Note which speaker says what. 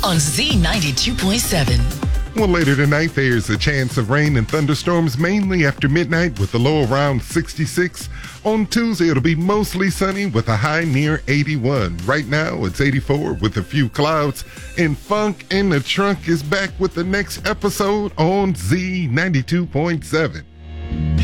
Speaker 1: on Z92.7.
Speaker 2: Well, later tonight, there's a chance of rain and thunderstorms mainly after midnight with a low around 66. On Tuesday, it'll be mostly sunny with a high near 81. Right now, it's 84 with a few clouds. And Funk in the Trunk is back with the next episode on Z92.7.